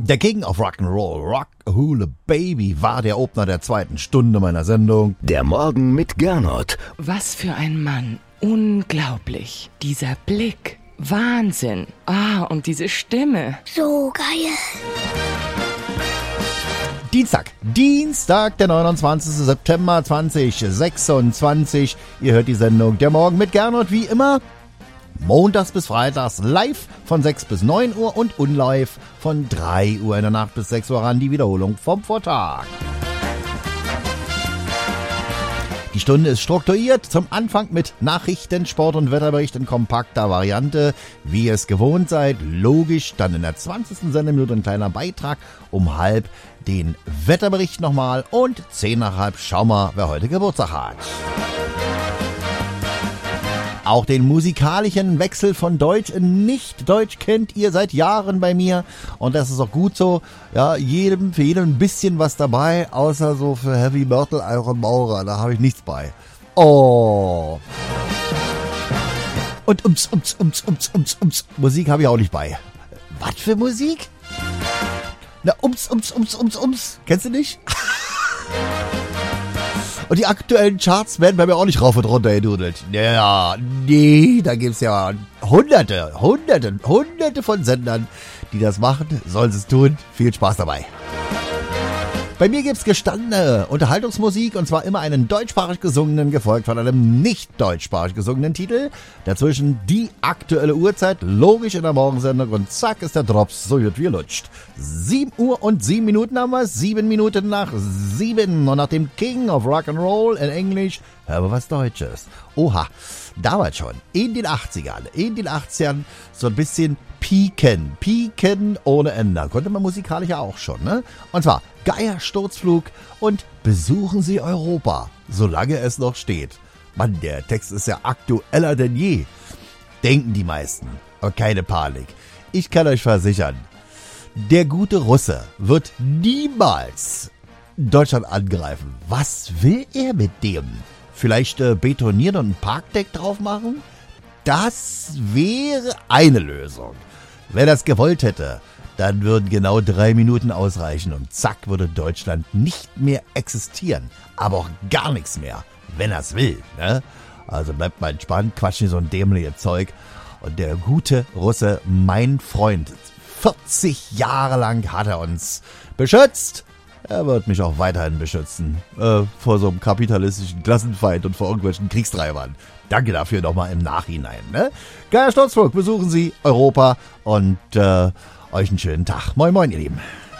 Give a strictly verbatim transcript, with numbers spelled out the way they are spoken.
Der King of Rock'n'Roll, Rockahula Baby, war der Opener der zweiten Stunde meiner Sendung. Der Morgen mit Gernot. Was für ein Mann. Unglaublich. Dieser Blick. Wahnsinn. Ah, und diese Stimme. So geil. Dienstag, Dienstag, der neunundzwanzigster September zweitausendsechsundzwanzig. Ihr hört die Sendung Der Morgen mit Gernot wie immer. Montags bis Freitags live von sechs bis neun Uhr und unlive von drei Uhr in der Nacht bis sechs Uhr an, die Wiederholung vom Vortag. Die Stunde ist strukturiert, zum Anfang mit Nachrichten, Sport und Wetterbericht in kompakter Variante, wie ihr es gewohnt seid. Logisch, dann in der zwanzigsten Sendeminute ein kleiner Beitrag, um halb den Wetterbericht nochmal und zehn nach halb schauen wir, wer heute Geburtstag hat. Auch den musikalischen Wechsel von Deutsch in Nicht-Deutsch kennt ihr seit Jahren bei mir. Und das ist auch gut so. Ja, jedem, für jeden ein bisschen was dabei, außer so für Heavy Metal, Iron Maurer. Da habe ich nichts bei. Oh. Und ums, ums, ums, ums, ums, ums. Musik habe ich auch nicht bei. Was für Musik? Na, ums, ums, ums, ums, ums. Kennst du nicht? Und die aktuellen Charts werden bei mir auch nicht rauf und runter gedudelt. Ja, nee, da gibt's ja hunderte, hunderte, hunderte von Sendern, die das machen. Sollen sie es tun. Viel Spaß dabei. Bei mir gibt's gestandene Unterhaltungsmusik, und zwar immer einen deutschsprachig gesungenen, gefolgt von einem nicht deutschsprachig gesungenen Titel. Dazwischen die aktuelle Uhrzeit, logisch in der Morgensendung, und zack ist der Drops, so wird wie lutscht. sieben Uhr und sieben Minuten haben wir, sieben Minuten nach sieben. Und nach dem King of Rock'n'Roll in Englisch hören wir was Deutsches. Oha, damals schon, in den achtzigern, in den achtzigern so ein bisschen pieken, pieken ohne Ende. Konnte man musikalisch ja auch schon, ne? Und zwar Geier Sturzflug und Besuchen Sie Europa, solange es noch steht. Mann, der Text ist ja aktueller denn je. Denken die meisten, aber keine Panik. Ich kann euch versichern, der gute Russe wird niemals Deutschland angreifen. Was will er mit dem? Vielleicht äh, betonieren und ein Parkdeck drauf machen? Das wäre eine Lösung. Wer das gewollt hätte, dann würden genau drei Minuten ausreichen und zack würde Deutschland nicht mehr existieren. Aber auch gar nichts mehr, wenn er es will. Ne? Also bleibt mal entspannt, quatsch nicht so ein dämliches Zeug. Und der gute Russe, mein Freund, vierzig Jahre lang hat er uns beschützt. Er wird mich auch weiterhin beschützen. Äh, vor so einem kapitalistischen Klassenfeind und vor irgendwelchen Kriegstreibern. Danke dafür nochmal im Nachhinein. Ne? Geier Sturzflug, besuchen Sie Europa und äh, euch einen schönen Tag. Moin moin, ihr Lieben.